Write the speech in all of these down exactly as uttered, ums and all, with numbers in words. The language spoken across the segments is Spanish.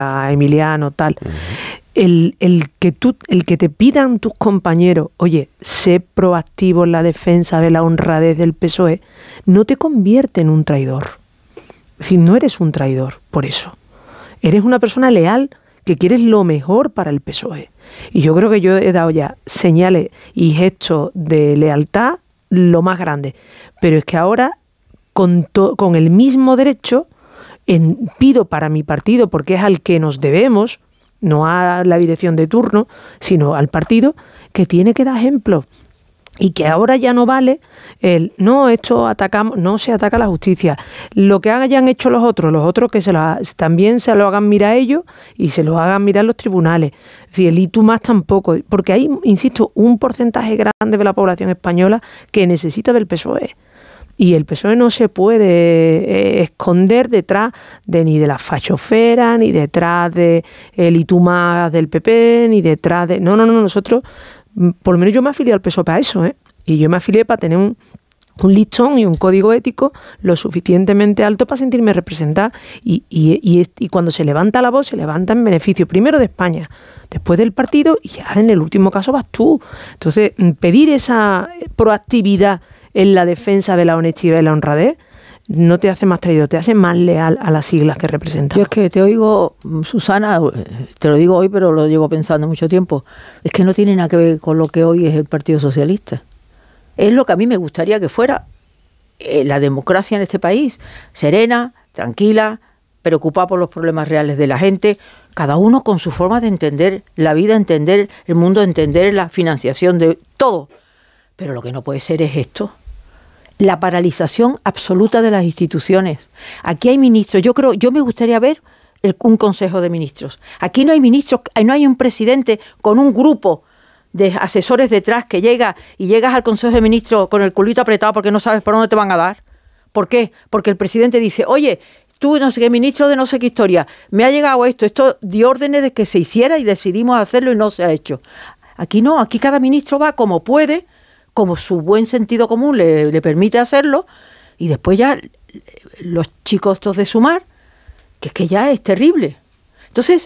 a Emiliano, tal. Uh-huh. El, el, que tú, el que te pidan tus compañeros, oye, sé proactivo en la defensa de la honradez del P S O E, no te convierte en un traidor. Es decir, no eres un traidor por eso. Eres una persona leal que quieres lo mejor para el P S O E. Y yo creo que yo he dado ya señales y gestos de lealtad lo más grande. Pero es que ahora, con, to, con el mismo derecho, en, pido para mi partido, porque es al que nos debemos, no a la dirección de turno, sino al partido, que tiene que dar ejemplo. Y que ahora ya no vale el, no, esto atacamos, no se ataca a la justicia. Lo que hayan hecho los otros, los otros que se lo, también se lo hagan mirar ellos y se lo hagan mirar los tribunales. Es decir, el y tú más tampoco. Porque hay, insisto, un porcentaje grande de la población española que necesita del P S O E. Y el P S O E no se puede eh, esconder detrás de ni de la fachofera, ni detrás de el y tú más del P P, ni detrás de... No, no, no, nosotros... Por lo menos yo me afilié al P S O E para eso, ¿eh? Y yo me afilié para tener un, un listón y un código ético lo suficientemente alto para sentirme representada. Y, y, y, y cuando se levanta la voz, se levanta en beneficio primero de España, después del partido y ya en el último caso vas tú. Entonces, pedir esa proactividad en la defensa de la honestidad y la honradez no te hace más traidor, te hace más leal a las siglas que representas. Yo es que te oigo, Susana, te lo digo hoy, pero lo llevo pensando mucho tiempo, es que no tiene nada que ver con lo que hoy es el Partido Socialista. Es lo que a mí me gustaría que fuera eh, la democracia en este país, serena, tranquila, preocupada por los problemas reales de la gente, cada uno con su forma de entender la vida, entender el mundo, entender la financiación de todo. Pero lo que no puede ser es esto. La paralización absoluta de las instituciones. Aquí hay ministros, yo creo, yo me gustaría ver el, un consejo de ministros. Aquí no hay ministros, no hay un presidente con un grupo de asesores detrás que llega y llegas al consejo de ministros con el culito apretado porque no sabes por dónde te van a dar. ¿Por qué? Porque el presidente dice, oye, tú no sé qué ministro de no sé qué historia, me ha llegado esto, esto dio órdenes de que se hiciera y decidimos hacerlo y no se ha hecho. Aquí no, aquí cada ministro va como puede, como su buen sentido común le, le permite hacerlo, y después ya los chicos estos de sumar, que es que ya es terrible. Entonces,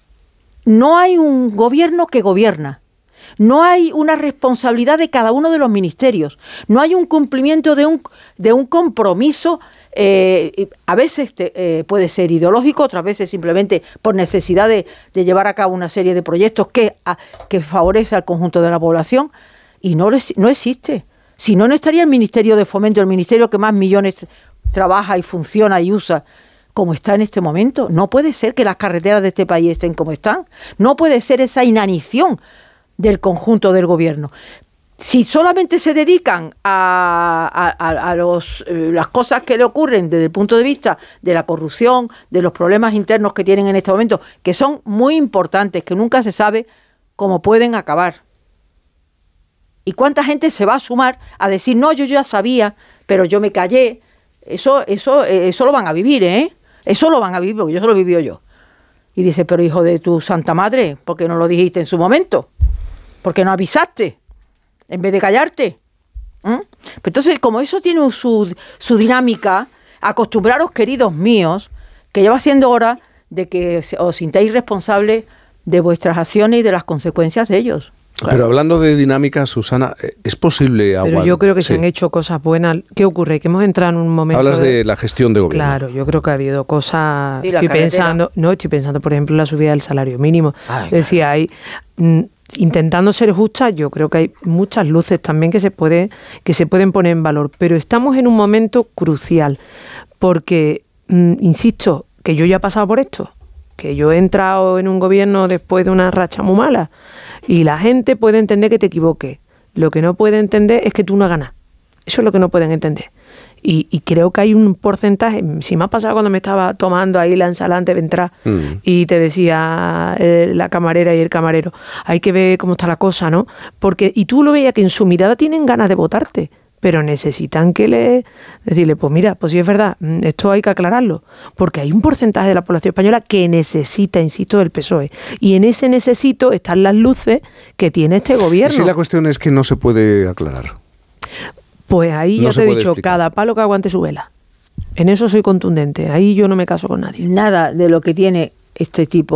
no hay un gobierno que gobierna, no hay una responsabilidad de cada uno de los ministerios, no hay un cumplimiento de un, de un compromiso, eh, a veces te, eh, puede ser ideológico, otras veces simplemente por necesidad de, de llevar a cabo una serie de proyectos que, a, que favorece al conjunto de la población. Y no, no existe. Si no, no estaría el Ministerio de Fomento, el ministerio que más millones trabaja y funciona y usa, como está en este momento. No puede ser que las carreteras de este país estén como están. No puede ser esa inanición del conjunto del gobierno. Si solamente se dedican a, a, a los, eh, las cosas que le ocurren desde el punto de vista de la corrupción, de los problemas internos que tienen en este momento, que son muy importantes, que nunca se sabe cómo pueden acabar. ¿Y cuánta gente se va a sumar a decir, no, yo ya sabía, pero yo me callé? Eso, eso, eso lo van a vivir, ¿eh? Eso lo van a vivir, porque yo eso lo vivió yo. Y dice, pero hijo de tu santa madre, ¿por qué no lo dijiste en su momento? ¿Por qué no avisaste? En vez de callarte. ¿Mm? Entonces, como eso tiene su, su dinámica, acostumbraros, queridos míos, que ya va siendo hora de que os sintáis responsables de vuestras acciones y de las consecuencias de ellos. Claro. Pero hablando de dinámica, Susana, ¿es posible aguantar? Pero yo creo que sí. se han hecho cosas buenas. ¿Qué ocurre? Que hemos entrado en un momento... Hablas de, de la gestión de gobierno. Claro, yo creo que ha habido cosas... Sí, estoy pensando, no, estoy pensando, por ejemplo, en la subida del salario mínimo. Ay, es decir, claro. hay... Mm, intentando ser justas, yo creo que hay muchas luces también que se puede, que se pueden poner en valor. Pero estamos en un momento crucial. Porque, mm, insisto, que yo ya he pasado por esto. Que yo he entrado en un gobierno después de una racha muy mala. Y la gente puede entender que te equivoques. Lo que no puede entender es que tú no ganas. Eso es lo que no pueden entender. Y, y creo que hay un porcentaje, si me ha pasado cuando me estaba tomando ahí la ensalada antes de entrar mm. y te decía eh, la camarera y el camarero, hay que ver cómo está la cosa, ¿no? Porque, y tú lo veías que en su mirada tienen ganas de votarte, pero necesitan que le decirle, pues mira, pues sí es verdad, esto hay que aclararlo, porque hay un porcentaje de la población española que necesita, insisto, del P S O E, y en ese necesito están las luces que tiene este gobierno. ¿Y si la cuestión es que no se puede aclarar? Pues ahí no ya te he dicho, explicar. Cada palo que aguante su vela. En eso soy contundente, ahí yo no me caso con nadie. Nada de lo que tiene este tipo